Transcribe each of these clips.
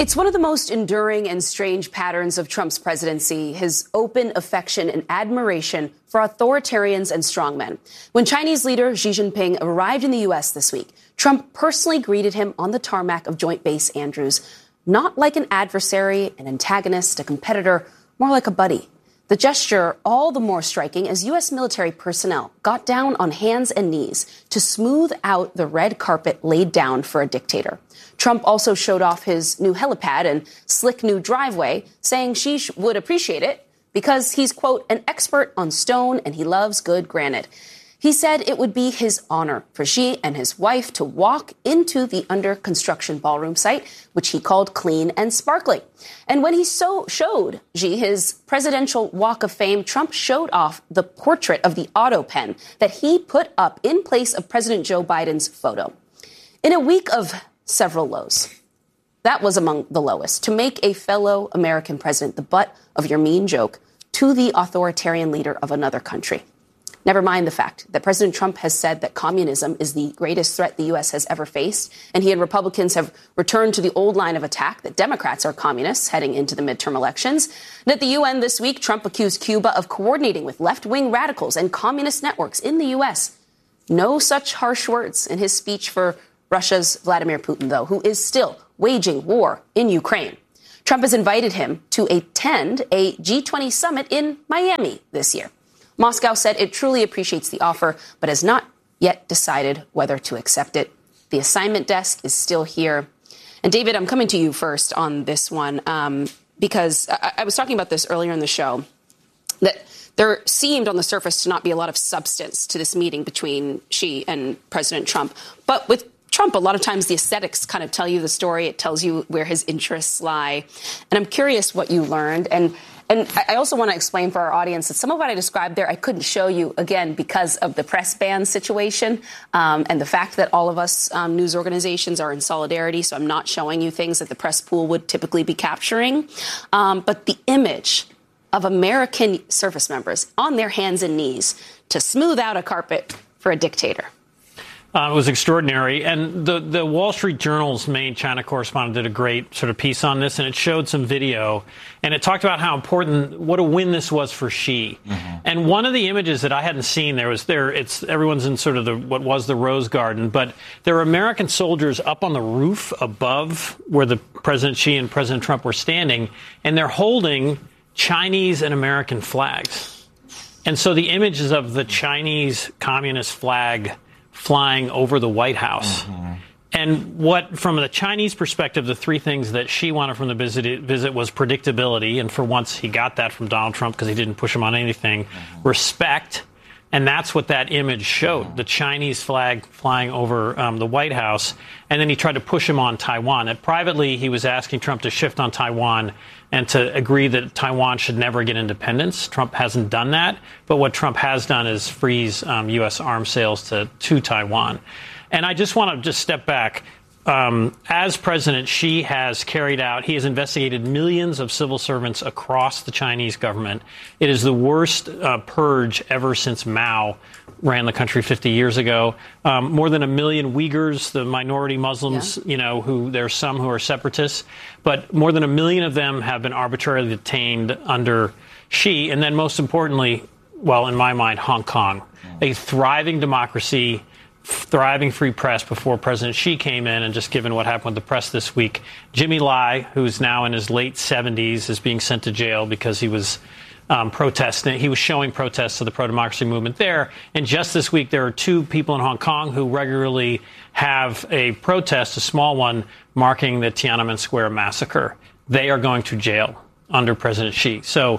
It's one of the most enduring and strange patterns of Trump's presidency, his open affection and admiration for authoritarians and strongmen. When Chinese leader Xi Jinping arrived in the U.S. this week, Trump personally greeted him on the tarmac of Joint Base Andrews, not like an adversary, an antagonist, a competitor, more like a buddy. The gesture all the more striking as U.S. military personnel got down on hands and knees to smooth out the red carpet laid down for a dictator. Trump also showed off his new helipad and slick new driveway, saying Xi would appreciate it because he's, quote, an expert on stone and he loves good granite. He said it would be his honor for Xi and his wife to walk into the under construction ballroom site, which he called clean and sparkling. And when he showed Xi his presidential walk of fame, Trump showed off the portrait of the auto pen that he put up in place of President Joe Biden's photo. In a week of several lows, that was among the lowest, to make a fellow American president the butt of your mean joke to the authoritarian leader of another country. Never mind the fact that President Trump has said that communism is the greatest threat the U.S. has ever faced, and he and Republicans have returned to the old line of attack that Democrats are communists heading into the midterm elections. And at the UN this week, Trump accused Cuba of coordinating with left-wing radicals and communist networks in the U.S. No such harsh words in his speech for Russia's Vladimir Putin, though, who is still waging war in Ukraine. Trump has invited him to attend a G20 summit in Miami this year. Moscow said it truly appreciates the offer, but has not yet decided whether to accept it. The assignment desk is still here. And David, I'm coming to you first on this one, because I was talking about this earlier in the show, that there seemed on the surface to not be a lot of substance to this meeting between Xi and President Trump. But with Trump, a lot of times the aesthetics kind of tell you the story. It tells you where his interests lie. And I'm curious what you learned. And I also want to explain for our audience that some of what I described there, I couldn't show you, again, because of the press ban situation and the fact that all of us news organizations are in solidarity. So I'm not showing you things that the press pool would typically be capturing. But the image of American service members on their hands and knees to smooth out a carpet for a dictator. It was extraordinary. And the Wall Street Journal's main China correspondent did a great sort of piece on this, and it showed some video, and it talked about how important, what a win this was for Xi. Mm-hmm. And one of the images that I hadn't seen it's everyone's in sort of what was the Rose Garden, but there were American soldiers up on the roof above where the President Xi and President Trump were standing, and they're holding Chinese and American flags. And so the images of the Chinese Communist flag flying over the White House. Mm-hmm. And what, from the Chinese perspective, the three things that Xi wanted from the visit was predictability. And for once, he got that from Donald Trump because he didn't push him on anything. Mm-hmm. Respect. And that's what that image showed, mm-hmm. the Chinese flag flying over the White House. And then he tried to push him on Taiwan. And privately, he was asking Trump to shift on Taiwan and to agree that Taiwan should never get independence. Trump hasn't done that. But what Trump has done is freeze U.S. arms sales to Taiwan. And I just want to step back. As president, Xi has he has investigated millions of civil servants across the Chinese government. It is the worst purge ever since Mao ran the country 50 years ago. More than 1 million Uyghurs, the minority Muslims, who there's some who are separatists, but more than 1 million of them have been arbitrarily detained under Xi. And then most importantly, well, in my mind, Hong Kong, a thriving democracy, thriving free press before President Xi came in. And just given what happened with the press this week, Jimmy Lai, who's now in his late 70s, is being sent to jail because he was protesting. He was showing protests to the pro-democracy movement there. And just this week, there are 2 people in Hong Kong who regularly have a protest, a small one, marking the Tiananmen Square massacre. They are going to jail under President Xi. So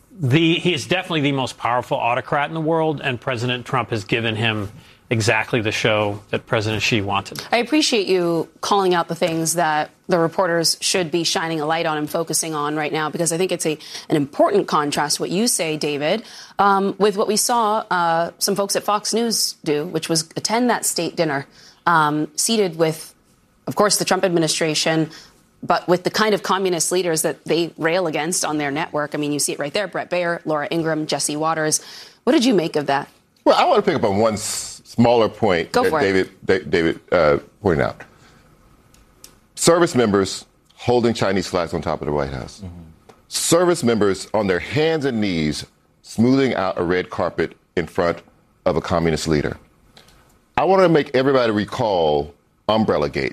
he is definitely the most powerful autocrat in the world, and President Trump has given him exactly the show that President Xi wanted. I appreciate you calling out the things that the reporters should be shining a light on and focusing on right now, because I think it's an important contrast, what you say, David, with what we saw some folks at Fox News do, which was attend that state dinner, seated with, of course, the Trump administration, but with the kind of communist leaders that they rail against on their network. I mean, you see it right there, Bret Baier, Laura Ingraham, Jesse Waters. What did you make of that? Well, I want to pick up on one smaller point that David pointed out. Service members holding Chinese flags on top of the White House. Service members on their hands and knees smoothing out a red carpet in front of a communist leader. I want to make everybody recall Umbrella Gate.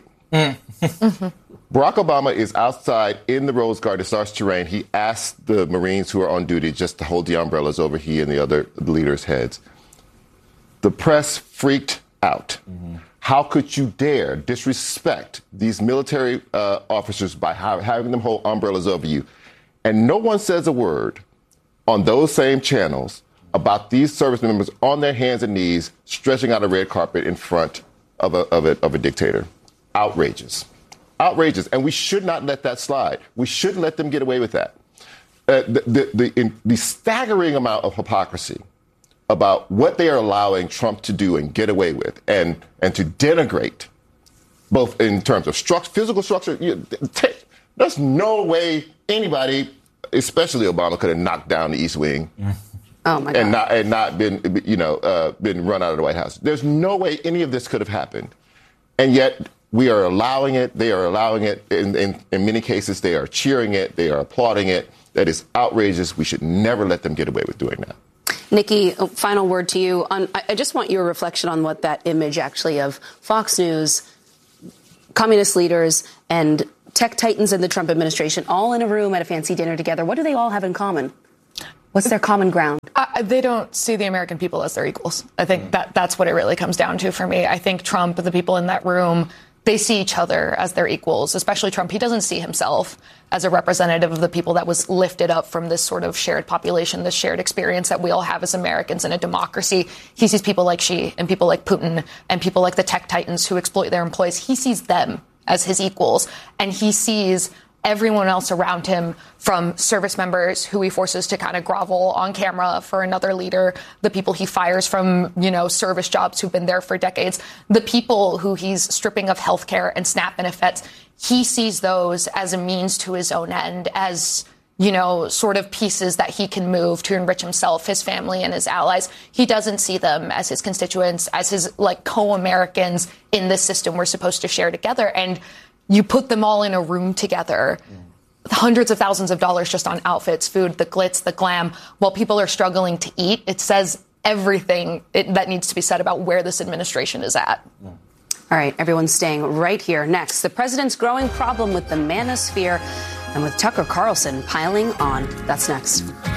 Barack Obama is outside in the Rose Garden, starts to rain. He asked the Marines who are on duty just to hold the umbrellas over he and the other leaders' heads. The press freaked out. How could you dare disrespect these military officers by having them hold umbrellas over you? And no one says a word on those same channels about these service members on their hands and knees stretching out a red carpet in front of a dictator. Outrageous. Outrageous. And we should not let that slide. We shouldn't let them get away with that. The staggering amount of hypocrisy about what they are allowing Trump to do and get away with and to denigrate, both in terms of physical structure. There's no way anybody, especially Obama, could have knocked down the East Wing. Oh my God. And not been run out of the White House. There's no way any of this could have happened. And yet we are allowing it. They are allowing it. In many cases, they are cheering it. They are applauding it. That is outrageous. We should never let them get away with doing that. Nikki, final word to you. I just want your reflection on what that image actually of Fox News, communist leaders, and tech titans in the Trump administration all in a room at a fancy dinner together. What do they all have in common? What's their common ground? They don't see the American people as their equals. I think that's what it really comes down to for me. I think Trump, the people in that room, they see each other as their equals, especially Trump. He doesn't see himself as a representative of the people that was lifted up from this sort of shared population, this shared experience that we all have as Americans in a democracy. He sees people like Xi and people like Putin and people like the tech titans who exploit their employees. He sees them as his equals, and he sees everyone else around him, from service members who he forces to kind of grovel on camera for another leader, the people he fires from, service jobs who've been there for decades, the people who he's stripping of health care and SNAP benefits. He sees those as a means to his own end, as, sort of pieces that he can move to enrich himself, his family, and his allies. He doesn't see them as his constituents, as his, co-Americans in this system we're supposed to share together. And you put them all in a room together, hundreds of thousands of dollars just on outfits, food, the glitz, the glam, while people are struggling to eat. It says everything that needs to be said about where this administration is at. All right, everyone's staying right here. Next, the president's growing problem with the manosphere and with Tucker Carlson piling on. That's next.